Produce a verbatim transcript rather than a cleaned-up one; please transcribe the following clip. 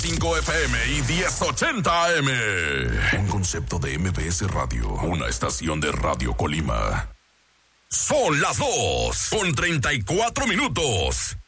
cinco F M y diez ochenta A M. Un concepto de M B S Radio, una estación de Radio Colima. Son las dos con treinta y cuatro minutos.